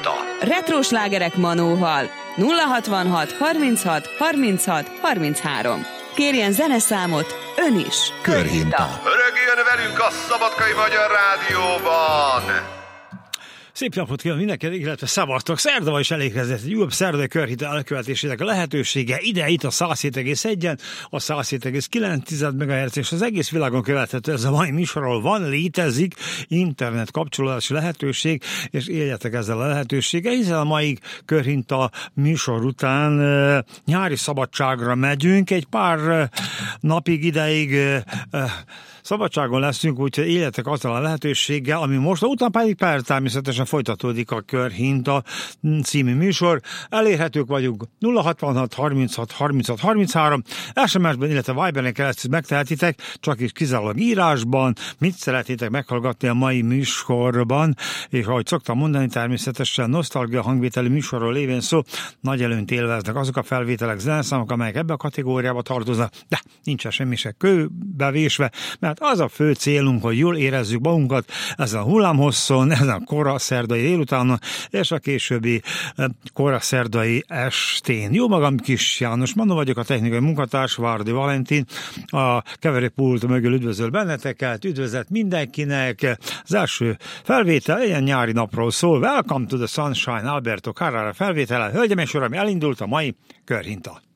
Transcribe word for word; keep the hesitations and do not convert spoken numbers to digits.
Körhinta. Retro slágerek Manóval. nulla hatvanhat harminchat harminchat harminchárom. Kérjen zeneszámot ön is. Körhinta. Rögjön velünk a Szabadkai Magyar Rádióban! Szép napot kívánok mindenkinek, illetve szavaztok. Szerda is elérkezett egy újabb szerdai körhita elkövetésének a lehetősége. Ide itt a száz hét egész egyen, a száz hét egész kilenc megahertz, és az egész világon követhető ez a mai műsorról van, létezik internet kapcsolási lehetőség, és éljetek ezzel a lehetőséggel, hiszen a mai körhinta műsor után e, nyári szabadságra megyünk, egy pár e, napig ideig e, e, szabadságon leszünk, úgyhogy éljetek azzal a lehetőséggel, ami most, után pedig pár természetesen folytatódik a Körhinta című műsor. Elérhetők vagyunk nulla hatvanhat harminchat harminchat harminchárom, es em es-ben, illetve Viberen keresztül megtehetitek, csak is kizárólag írásban, mit szeretnétek meghallgatni a mai műsorban, és ahogy szoktam mondani, természetesen nosztalgia hangvételi műsorról lévén szó, nagy előnyt élveznek azok a felvételek, zeneszámok, amelyek ebbe a kategóriába tartoznak, de nincsen semmi se kőbevésve, mert az a fő célunk, hogy jól érezzük magunkat ezen a hullámhosszon, ezen a koraszerdai délutánon, és a későbbi koraszerdai estén. Jó magam, Kis János Manó vagyok, a technikai munkatárs, Várdi Valentin, a keverőpult mögül üdvözöl benneteket, üdvözlet mindenkinek. Az első felvétel ilyen nyári napról szól. Welcome to the Sunshine, Alberto Carrara felvétele. Hölgyeim és uraim, elindult a mai Körhinta.